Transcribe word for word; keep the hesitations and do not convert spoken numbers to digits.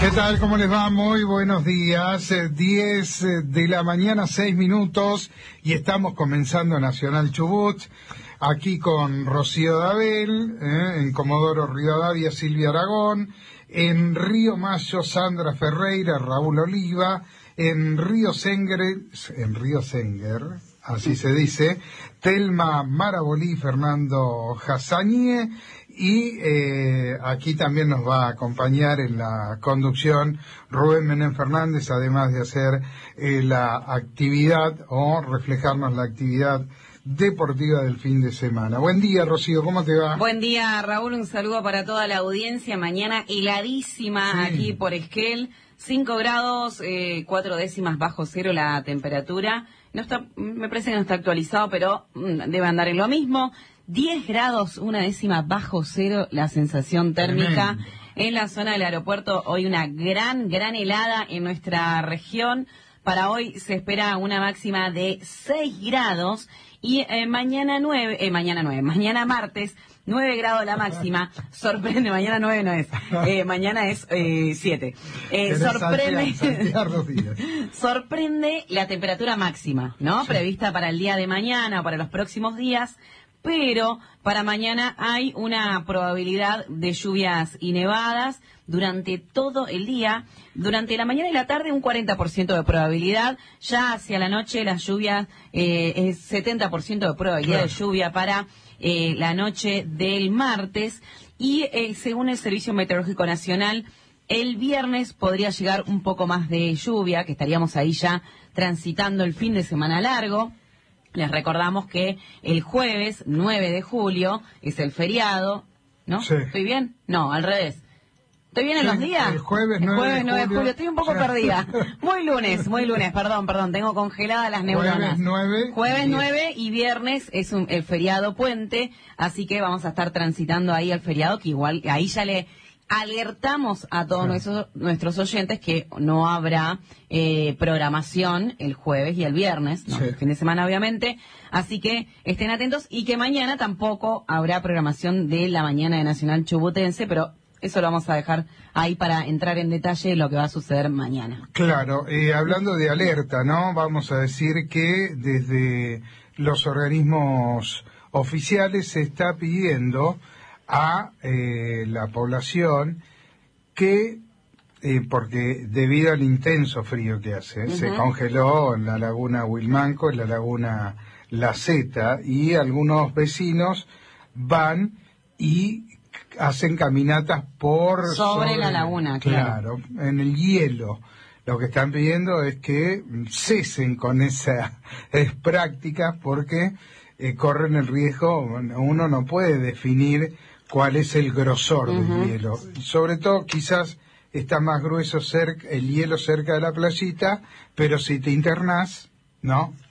¿Qué tal? ¿Cómo les va? Muy buenos días. Eh, diez de la mañana, seis minutos, y estamos comenzando Nacional Chubut, aquí con Rocío Dabel, eh, en Comodoro Rivadavia, Silvia Aragón, en Río Mayo, Sandra Ferreira, Raúl Oliva, en Río Sengre, en Río Senger, así se dice, Telma Marabolí, Fernando Hassanie, y eh, aquí también nos va a acompañar en la conducción Rubén Menem Fernández, además de hacer eh, la actividad o reflejarnos la actividad deportiva del fin de semana. Buen día, Rocío, ¿cómo te va? Buen día, Raúl, un saludo para toda la audiencia. Mañana heladísima sí. Aquí por Esquel, cinco grados, eh, cuatro décimas bajo cero la temperatura. No está, me parece que no está actualizado, pero mm, debe andar en lo mismo. diez grados, una décima bajo cero la sensación térmica. Tremendo. En la zona del aeropuerto. Hoy una gran, gran helada en nuestra región. Para hoy se espera una máxima de seis grados y eh, mañana nueve, eh, mañana nueve, mañana martes, nueve grados la máxima. Sorprende, mañana nueve no es, eh, mañana es eh, siete. Eh, sorprende, saltear, saltear sorprende la temperatura máxima, ¿no? Sí. Prevista para el día de mañana o para los próximos días. Pero para mañana hay una probabilidad de lluvias y nevadas durante todo el día. Durante la mañana y la tarde un cuarenta por ciento de probabilidad. Ya hacia la noche las lluvias eh, es setenta por ciento de probabilidad claro. de lluvia para eh, la noche del martes. Y eh, según el Servicio Meteorológico Nacional, el viernes podría llegar un poco más de lluvia, que estaríamos ahí ya transitando el fin de semana largo. Les recordamos que el jueves nueve de julio es el feriado, ¿no? Sí. ¿Estoy bien? No, al revés. ¿Estoy bien en sí, los días? El jueves nueve, el jueves nueve de, julio. de julio. Estoy un poco sí. perdida. Muy lunes, muy lunes, perdón, perdón. Tengo congeladas las neuronas. Jueves nueve. Jueves nueve y viernes es un, el feriado puente, así que vamos a estar transitando ahí al feriado, que igual ahí ya le alertamos a todos sí. nuestros, nuestros oyentes que no habrá eh, programación el jueves y el viernes, ¿no? Sí. El fin de semana obviamente, así que estén atentos y que mañana tampoco habrá programación de la mañana de Nacional Chubutense, pero eso lo vamos a dejar ahí para entrar en detalle de lo que va a suceder mañana. Claro, eh, hablando de alerta, ¿no? Vamos a decir que desde los organismos oficiales se está pidiendo a eh, la población que, eh, porque debido al intenso frío que hace, uh-huh. se congeló en la laguna Huilmanco, en la laguna La Zeta, y algunos vecinos van y hacen caminatas por... Sobre, sobre la laguna, claro. Claro, en el hielo. Lo que están pidiendo es que cesen con esas prácticas porque eh, corren el riesgo, uno no puede definir cuál es el grosor uh-huh. del hielo. Sobre todo, quizás está más grueso cerca, el hielo cerca de la playita, pero si te internás, ¿no?